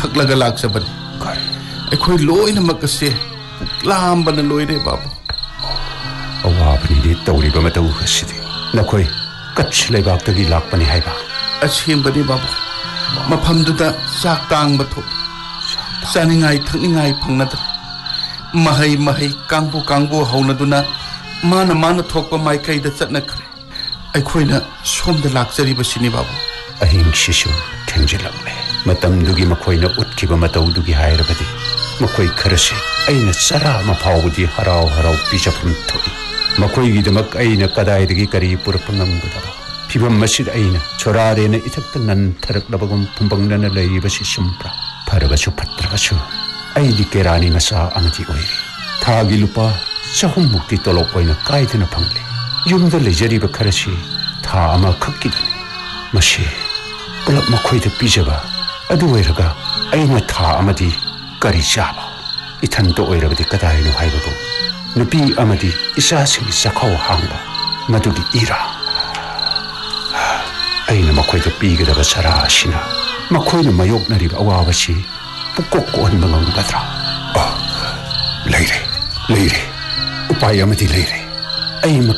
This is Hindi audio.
थकलगा लाक्सबन अखोई लोइनमक से लांबन लोइरे बाबू अवाबनी दे तौरीबा मतौ हसिदे नखोई कच्छ लेबाक्तगी लाक्पनि हाइबा असेंबनी बाबू मफमदुदा चाक तांग बथो चानिंगाई थकनिंगाई फंगनद महै महै कांगबो कांगबो हौनदुना माना थोकपा माइकैदा चटनखरे अखोइना सोमदा लाक्चरिबसिनी बाबू अहिंग शिशु थेंजिलक्ले मतमदुगी मखोइना उठखिबा मतौदुगी हाइरबदि मखोइ खरसे अइना चरा मफाउदी हराव हराव पिजफम थोइ मखोइगिदमक अइना कदाइदगी करी पुरप ngamgudaba फिबम मसिद अइना छोरारेना इथक्ता नन्थरक्लबगुम फुंबंगनना लैरिबसि सुम्प्रा फरबसु फत्रबसु अइदि केरानी मसा अमति ओइरे थागी लुपा चहुमुक्ति तोलोप ओइना काइदना फंगले युमदा लेजरिबा खरसि था अमा खक्किदनि मसि पुलप मखोइदा पिजबा अदु ओइरगा अइना था अमदि करी चाबा इथंतो ओइरबदि कदाइनो हाइबबो नुपी अमदि इसासिंग सखौ हांबा मदुगी इरा अइना मखोइदा पीगदबा सरासिना मखोइना मायोक्नरिबा अवाबसि पुकोक कोहनबा ngamgdra लेरे उपाय अमदि लेरे अइ